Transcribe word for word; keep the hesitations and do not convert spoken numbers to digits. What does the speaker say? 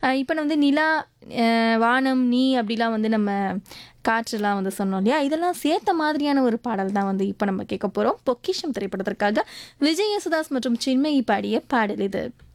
இப்போ வந்து நிலா, அ வானம், நீ அப்படிலாம் வந்து நம்ம காற்றுலாம் வந்து சொன்னோம் இல்லையா? இதெல்லாம் சேர்த்த மாதிரியான ஒரு பாடல் தான் வந்து இப்போ நம்ம கேட்க போறோம். பொக்கிஷம் திரைப்படத்திற்காக விஜய் யேசுதாஸ் மற்றும் சின்மயி பாடிய பாடல் இது.